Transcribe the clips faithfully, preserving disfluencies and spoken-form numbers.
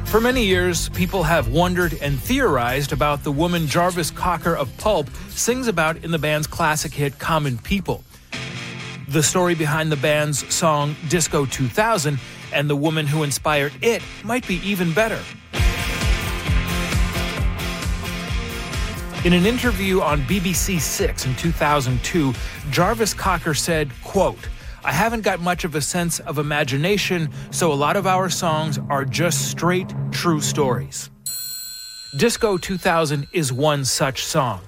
For many years, people have wondered and theorized about the woman Jarvis Cocker of Pulp sings about in the band's classic hit Common People. The story behind the band's song Disco two thousand and the woman who inspired it might be even better. In an interview on B B C Six in two thousand two, Jarvis Cocker said, quote, "I haven't got much of a sense of imagination, so a lot of our songs are just straight, true stories." Disco two thousand is one such song.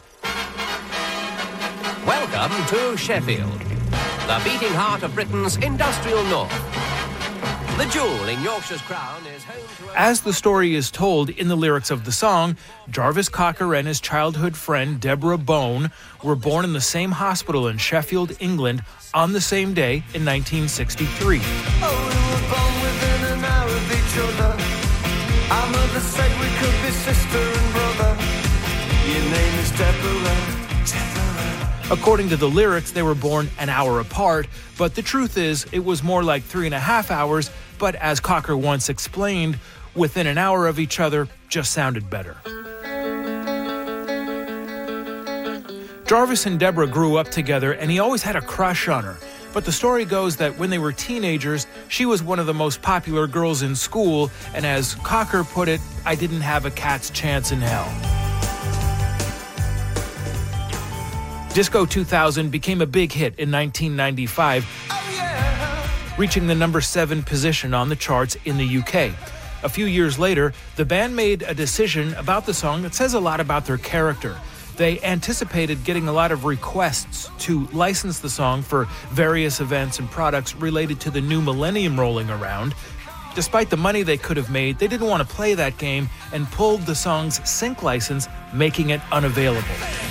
Welcome to Sheffield, the beating heart of Britain's industrial north. The jewel in Yorkshire's crown is home to... As the story is told in the lyrics of the song, Jarvis Cocker and his childhood friend Deborah Bone were born in the same hospital in Sheffield, England, on the same day in nineteen sixty-three. Oh, we were born within an hour of each other. Our mother said we could be sister and brother. Your name is Deborah. According to the lyrics, they were born an hour apart, but the truth is it was more like three and a half hours, but as Cocker once explained, within an hour of each other just sounded better. Jarvis and Deborah grew up together, and he always had a crush on her. But the story goes that when they were teenagers, she was one of the most popular girls in school, and as Cocker put it, I didn't have a cat's chance in hell. Disco two thousand became a big hit in nineteen ninety-five, reaching the number seven position on the charts in the U K. A few years later, the band made a decision about the song that says a lot about their character. They anticipated getting a lot of requests to license the song for various events and products related to the new millennium rolling around. Despite the money they could have made, they didn't want to play that game and pulled the song's sync license, making it unavailable.